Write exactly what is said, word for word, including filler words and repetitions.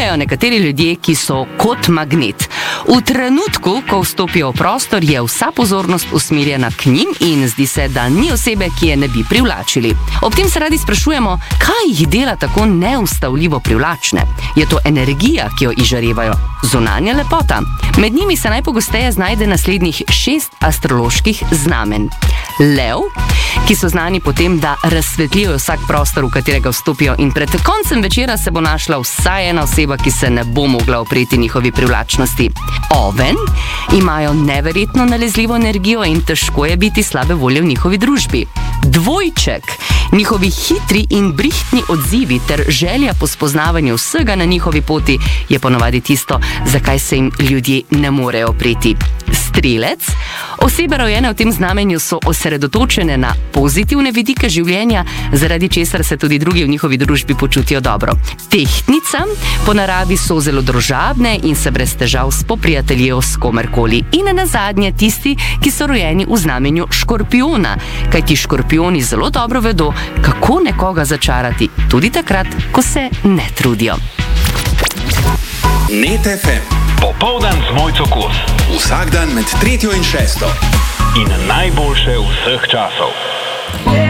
Obstajajo nekateri ljudje, ki so kot magnet. V trenutku, ko vstopijo v prostor, je vsa pozornost usmerjena k njim in zdi se, da ni osebe, ki je ne bi privlačili. Ob tem se radi sprašujemo, kaj jih dela tako neustavljivo privlačne. Je to energija, ki jo izžarevajo? Zunanja lepota? Med njimi se najpogosteje znajde naslednjih šest astroloških znamen. Lev, ki so znani po tem, da razsvetljujejo vsak prostor, v katerega vstopijo, in pred koncem večera se bo našla vsaj ena oseba, ki se ne bo mogla opreti njihovi privlačnosti. Oven, imajo neverjetno nalezljivo energijo in težko je biti slabe volje v njihovi družbi. Dvojček, njihovi hitri in brihtni odzivi ter želja po spoznavanju vsega na njihovi poti je ponovadi tisto, zakaj se jim ljudje ne morejo opreti. Strelec, osebe rojene v tem znamenju so osredotočene na pozitivne vidike življenja, zaradi česar se tudi drugi v njihovi družbi počutijo dobro. Tehtnica, po naravi so zelo družabne in se brez težav spoprijateljijo s komerkoli. In nazadnje tisti, ki so rojeni v znamenju škorpijona, kajti škorpijoni zelo dobro vedo, kako nekoga začarati, tudi takrat, ko se ne trudijo. Net ef em. Popoldan z Mojco Kos. Vsak dan med tretjo in šesto. In najboljše vseh časov.